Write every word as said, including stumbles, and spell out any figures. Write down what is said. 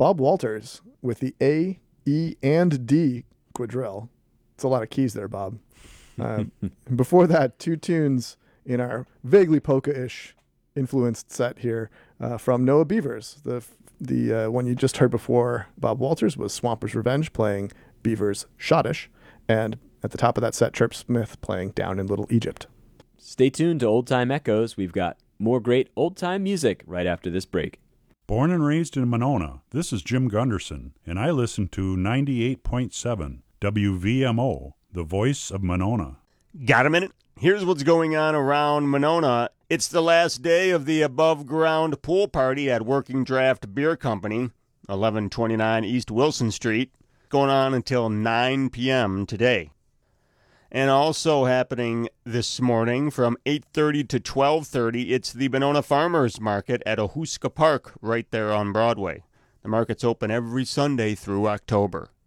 Bob Walters with the A, E, and D quadrille. It's a lot of keys there, Bob. Uh, before that, two tunes in our vaguely polka-ish influenced set here uh, from Noah Beavers. The the uh, one you just heard before Bob Walters was Swamper's Revenge playing Beavers' Schottish, and at the top of that set, Chirp Smith playing Down in Little Egypt. Stay tuned to Old Time Echoes. We've got more great old-time music right after this break. Born and raised in Monona, this is Jim Gunderson, and I listen to ninety-eight point seven W V M O, the voice of Monona. Got a minute? Here's what's going on around Monona. It's the last day of the above-ground pool party at Working Draft Beer Company, eleven twenty-nine East Wilson Street, going on until nine p.m. today. And also happening this morning from eight thirty to twelve thirty, it's the Monona Farmers Market at Ohuska Park right there on Broadway. The market's open every Sunday through October.